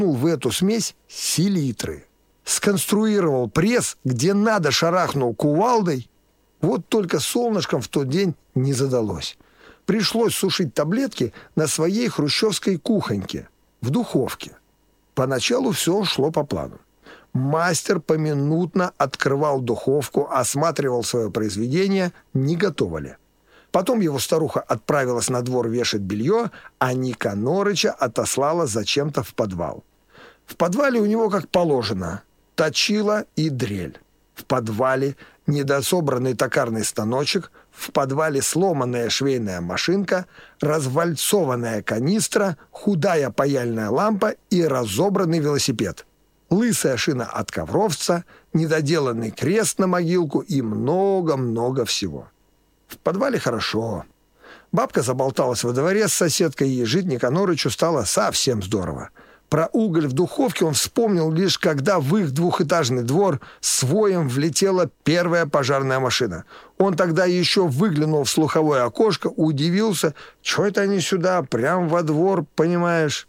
в эту смесь селитры. Сконструировал пресс, где надо шарахнул кувалдой. Вот только солнышком в тот день не задалось. Пришлось сушить таблетки на своей хрущевской кухоньке, в духовке. Поначалу все шло по плану. Мастер поминутно открывал духовку, осматривал свое произведение, не готово ли. Потом его старуха отправилась на двор вешать белье, а Никанорыча отослала зачем-то в подвал. В подвале у него, как положено, точила и дрель. В подвале недособранный токарный станочек, в подвале сломанная швейная машинка, развальцованная канистра, худая паяльная лампа и разобранный велосипед. Лысая шина от ковровца, недоделанный крест на могилку и много-много всего. В подвале хорошо. Бабка заболталась во дворе с соседкой, и жить Никанорычу стало совсем здорово. Про уголь в духовке он вспомнил лишь, когда в их двухэтажный двор с воем влетела первая пожарная машина. Он тогда еще выглянул в слуховое окошко, удивился, что это они сюда, прям во двор, понимаешь?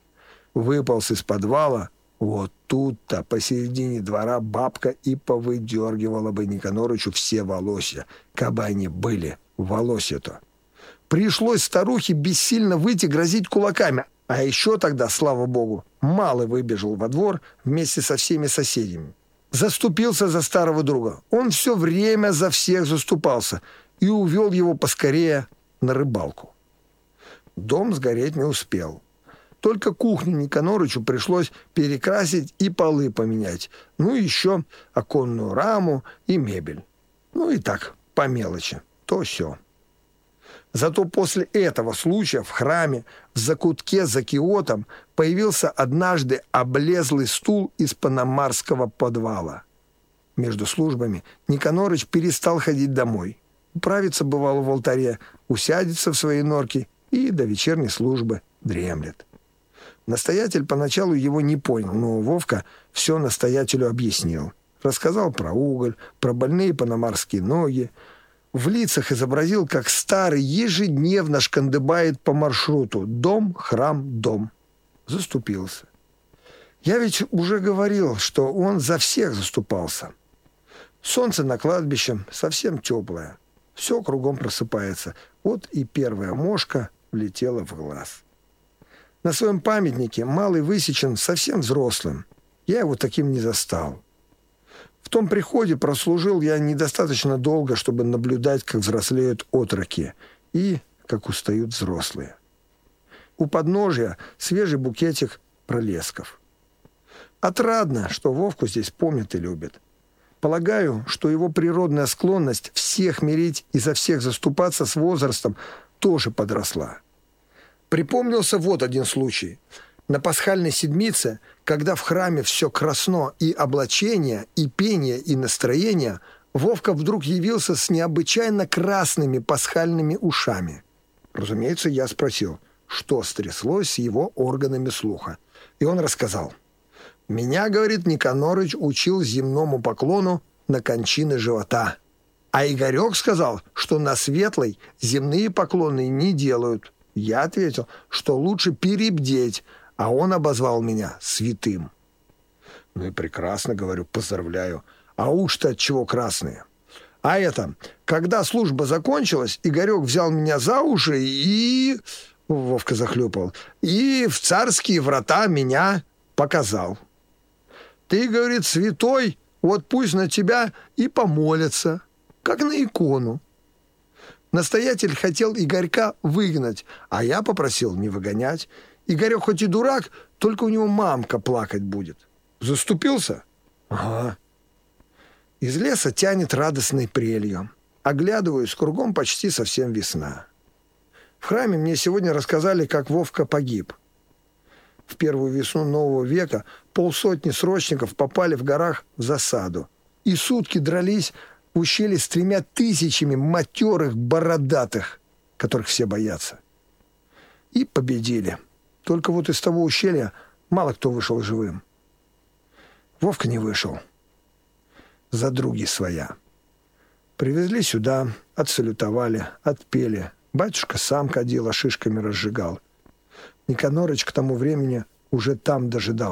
Выполз из подвала. Вот тут-то посередине двора бабка и повыдергивала бы Никанорычу все волосья, кабы они были волосья-то. Пришлось старухе бессильно выйти грозить кулаками, а еще тогда, слава богу, малый выбежал во двор вместе со всеми соседями. Заступился за старого друга. Он все время за всех заступался и увел его поскорее на рыбалку. Дом сгореть не успел. Только кухню Никанорычу пришлось перекрасить и полы поменять. Ну и еще оконную раму и мебель. Ну и так, по мелочи, то-сё. Зато после этого случая в храме, в закутке за киотом, появился однажды облезлый стул из панамарского подвала. Между службами Никанорыч перестал ходить домой. Управится, бывало, в алтаре, усядется в своей норке и до вечерней службы дремлет. Настоятель поначалу его не понял, но Вовка все настоятелю объяснил. Рассказал про уголь, про больные панамарские ноги. В лицах изобразил, как старый ежедневно шкандыбает по маршруту «дом, храм, дом». Заступился. Я ведь уже говорил, что он за всех заступался. Солнце на кладбище совсем теплое. Все кругом просыпается. Вот и первая мошка влетела в глаз. На своем памятнике малый высечен совсем взрослым. Я его таким не застал. В том приходе прослужил я недостаточно долго, чтобы наблюдать, как взрослеют отроки и как устают взрослые. У подножия свежий букетик пролесков. Отрадно, что Вовку здесь помнят и любят. Полагаю, что его природная склонность всех мирить и за всех заступаться с возрастом тоже подросла. Припомнился вот один случай. На пасхальной седмице, когда в храме все красно и облачение, и пение, и настроение, Вовка вдруг явился с необычайно красными пасхальными ушами. Разумеется, я спросил, что стряслось с его органами слуха. И он рассказал. «Меня, — говорит, — Никанорыч учил земному поклону на кончины живота. А Игорек сказал, что на светлой земные поклоны не делают. Я ответил, что лучше перебдеть, а он обозвал меня святым». Ну и прекрасно, говорю, поздравляю. А уж-то от чего красные? А это, когда служба закончилась, Игорек взял меня за уши и... Вовка захлюпал. И в царские врата меня показал. «Ты, — говорит, — святой, вот пусть на тебя и помолятся, как на икону». Настоятель хотел Игорька выгнать, а я попросил не выгонять. Игорек хоть и дурак, только у него мамка плакать будет. Заступился? Ага. Из леса тянет радостной прелью. Оглядываюсь, кругом почти совсем весна. В храме мне сегодня рассказали, как Вовка погиб. В первую весну нового века 50 срочников попали в горах в засаду. И сутки дрались в ущелье с 3000 матерых бородатых, которых все боятся. И победили. Только вот из того ущелья мало кто вышел живым. Вовка не вышел. Задруги своя. Привезли сюда, отсалютовали, отпели. Батюшка сам кадила шишками разжигал. Никанорыч к тому времени уже там дожидался.